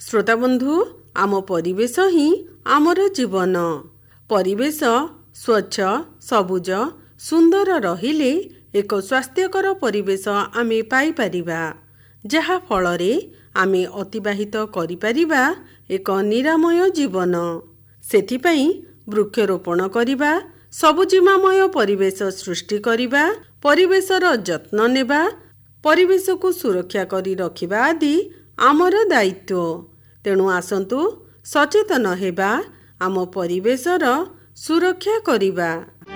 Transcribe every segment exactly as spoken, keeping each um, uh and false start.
ଶ୍ରୋତାବନ୍ଧୁ, ଆମ ପରିବେଶ ହିଁ ଆମର ଜୀବନ। ପରିବେଶ ସ୍ୱଚ୍ଛ, ସବୁଜ, ସୁନ୍ଦର ରହିଲେ ଏକ ସ୍ୱାସ୍ଥ୍ୟକର ପରିବେଶ ଆମେ ପାଇପାରିବା, ଯାହା ଫଳରେ ଆମେ ଅତିବାହିତ କରିପାରିବା ଏକ ନିରାମୟ ଜୀବନ। ସେଥିପାଇଁ ବୃକ୍ଷରୋପଣ କରିବା, ସବୁଜିମାମୟ ପରିବେଶ ସୃଷ୍ଟି କରିବା, ପରିବେଶର ଯତ୍ନ ନେବା, ପରିବେଶକୁ ସୁରକ୍ଷା କରି ରଖିବା ଆଦି ଆମର ଦାୟିତ୍ୱ। ତେଣୁ ଆସନ୍ତୁ ସଚେତନ ହେବା, ଆମ ପରିବେଶର ସୁରକ୍ଷା କରିବା।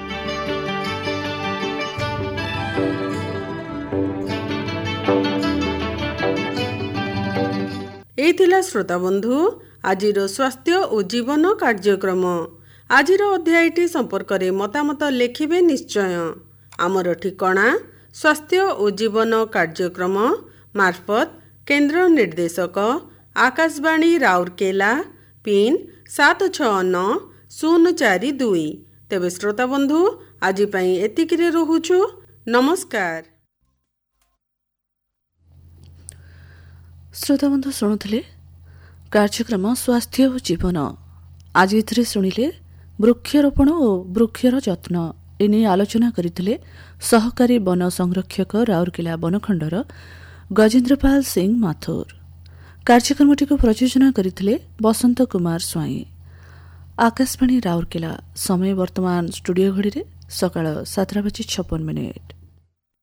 ଏହି ଥିଲା ଶ୍ରୋତାବନ୍ଧୁ ଆଜିର ସ୍ୱାସ୍ଥ୍ୟ ଓ ଜୀବନ କାର୍ଯ୍ୟକ୍ରମ। ଆଜିର ଅଧ୍ୟାୟଟି ସମ୍ପର୍କରେ ମତାମତ ଲେଖିବେ ନିଶ୍ଚୟ। ଆମର ଠିକଣା ସ୍ୱାସ୍ଥ୍ୟ ଓ ଜୀବନ କାର୍ଯ୍ୟକ୍ରମ ମାର୍ଫତ କେନ୍ଦ୍ର ନିର୍ଦ୍ଦେଶକ ଆକାଶବାଣୀ ରାଉରକେଲା, ପିନ୍ ସାତ ଛଅ ନଅ ଶୂନ ଚାରି ଦୁଇ। ତେବେ ଶ୍ରୋତାବନ୍ଧୁ, ଆଜି ପାଇଁ ଏତିକିରେ ରହୁଛୁ। ନମସ୍କାର। ଶ୍ରୋତାବନ୍ଧୁ ଶୁଣୁଥିଲେ କାର୍ଯ୍ୟକ୍ରମ ସ୍ୱାସ୍ଥ୍ୟ ଓ ଜୀବନ। ଆଜି ଏଥିରେ ଶୁଣିଲେ ବୃକ୍ଷରୋପଣ ଓ ବୃକ୍ଷର ଯତ୍ନ। ଏନେଇ ଆଲୋଚନା କରିଥିଲେ ସହକାରୀ ବନ ସଂରକ୍ଷକ ରାଉରକେଲା ବନଖଣ୍ଡର ଗଜେନ୍ଦ୍ରପାଲ ସିଂ ମାଥୁର। କାର୍ଯ୍ୟକ୍ରମଟିକୁ ପ୍ରଯୋଜନା କରିଥିଲେ ବସନ୍ତ କୁମାର ସ୍ୱାଇଁ। ଆକାଶବାଣୀ ରାଉରକେଲା। ସମୟ ବର୍ତ୍ତମାନ ଷ୍ଟୁଡିଓ ଘଡ଼ିରେ ସକାଳ ସାତଟା ବାଜି ଛପନ ମିନିଟ୍।